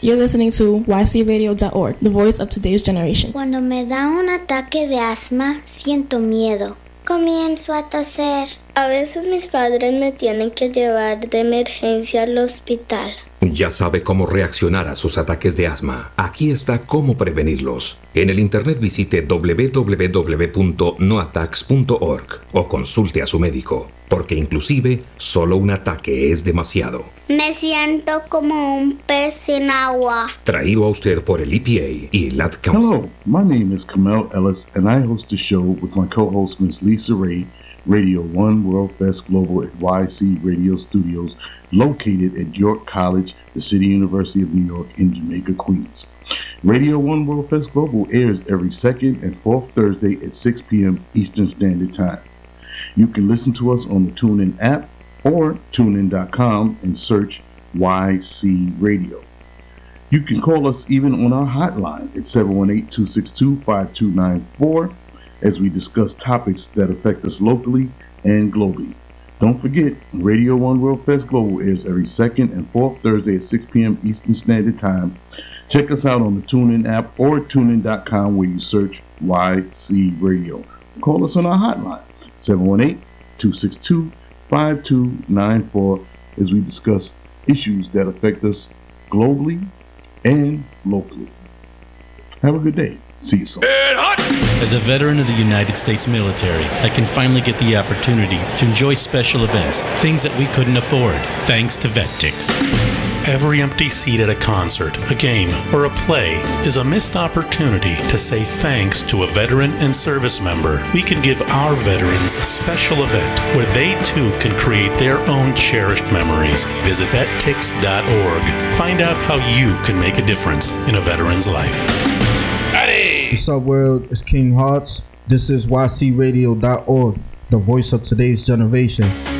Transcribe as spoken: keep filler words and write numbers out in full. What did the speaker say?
You're listening to y c radio dot org, the voice of today's generation. Cuando me da un ataque de asma, siento miedo. Comienzo a toser. A veces mis padres me tienen que llevar de emergencia al hospital. Ya sabe cómo reaccionar a sus ataques de asma. Aquí está cómo prevenirlos. En el internet visite w w w punto no attacks punto org o consulte a su médico, porque inclusive solo un ataque es demasiado. Me siento como un pez en agua. Traído a usted por el E P A y el Ad Council. Hello, my name is Kamel Ellis and I host a show with my co-host Miss Lisa Ray, Radio One World Fest Global at Y C Radio Studios, located at York College, the City University of New York in Jamaica, Queens. Radio One World Fest Global airs every second and fourth Thursday at six p.m. Eastern Standard Time. You can listen to us on the TuneIn app or tune in dot com and search Y C Radio. You can call us even on our hotline at seven one eight, two six two, five two nine four as we discuss topics that affect us locally and globally. Don't forget, Radio One World Fest Global airs every second and fourth Thursday at six p.m. Eastern Standard Time. Check us out on the TuneIn app or tune in dot com where you search Y C Radio. Call us on our hotline, seven one eight, two six two, five two nine four, as we discuss issues that affect us globally and locally. Have a good day. See you soon. As a veteran of the United States military, I can finally get the opportunity to enjoy special events, things that we couldn't afford, thanks to VetTix. Every empty seat at a concert, a game, or a play is a missed opportunity to say thanks to a veteran and service member. We can give our veterans a special event where they too can create their own cherished memories. Visit vet tix dot org. Find out how you can make a difference in a veteran's life. What's up, world? It's King Hearts. This is y c radio dot org, the voice of today's generation.